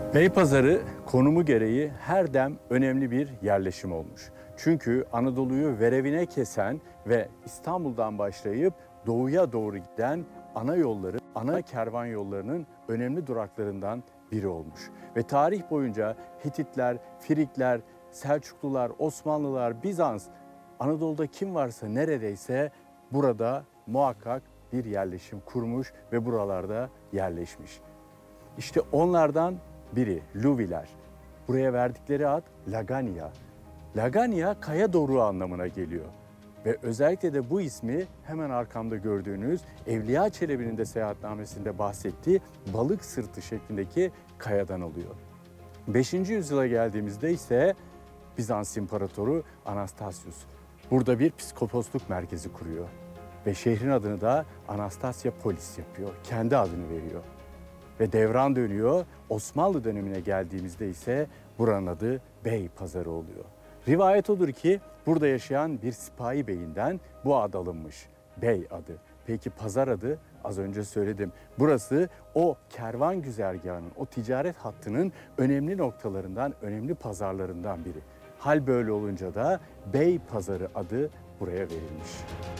Beypazarı konumu gereği her dem önemli bir yerleşim olmuş. Çünkü Anadolu'yu verevine kesen ve İstanbul'dan başlayıp doğuya doğru giden ana yolları, ana kervan yollarının önemli duraklarından biri olmuş. Ve tarih boyunca Hititler, Frikler, Selçuklular, Osmanlılar, Bizans, Anadolu'da kim varsa neredeyse burada muhakkak bir yerleşim kurmuş ve buralarda yerleşmiş. İşte onlardan biri Luviler. Buraya verdikleri ad Lagania. Lagania kaya doruğu anlamına geliyor. Ve özellikle de bu ismi hemen arkamda gördüğünüz Evliya Çelebi'nin de seyahatnamesinde bahsettiği balık sırtı şeklindeki kayadan alıyor. 5. yüzyıla geldiğimizde ise Bizans İmparatoru Anastasius burada bir psikoposluk merkezi kuruyor. Ve şehrin adını da Anastasya Polis yapıyor. Kendi adını veriyor. Ve devran dönüyor. Osmanlı dönemine geldiğimizde ise buranın adı Beypazarı oluyor. Rivayet odur ki burada yaşayan bir sipahi beyinden bu ad alınmış. Bey adı. Peki pazar adı? Az önce söyledim. Burası o kervan güzergahının, o ticaret hattının önemli noktalarından, önemli pazarlarından biri. Hal böyle olunca da Beypazarı adı buraya verilmiş.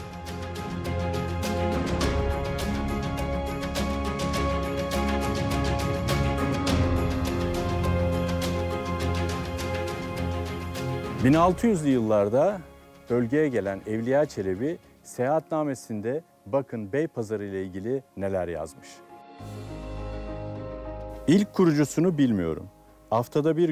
...1600'lü yıllarda bölgeye gelen Evliya Çelebi seyahatnamesinde bakın Beypazarı ile ilgili neler yazmış. İlk kurucusunu bilmiyorum. Haftada bir